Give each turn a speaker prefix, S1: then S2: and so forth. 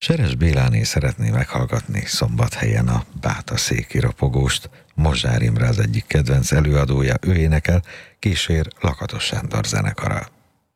S1: Seres Béláné szeretné meghallgatni Szombathelyen a Bátaszéki ropogóst. Mozsár Imre az egyik kedvenc előadója, ő énekel, kísér Lakatos Sándor zenekara.